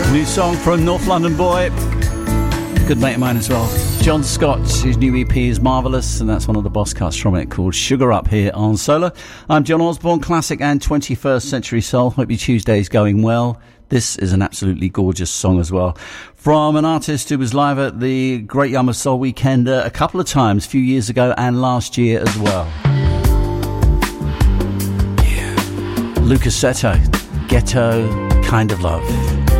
New song from North London boy, good mate of mine as well, John Scott. His new EP is marvellous, and that's one of the boss cuts from it, called Sugar Up, here on Solar. I'm John Osborne, classic and 21st century soul. Hope your Tuesday's going well. This is an absolutely gorgeous song as well, from an artist who was live at the Great Yarmouth Soul Weekend a couple of times, a few years ago and last year as well. Yeah. Lucas Seto, Ghetto Kind of Love.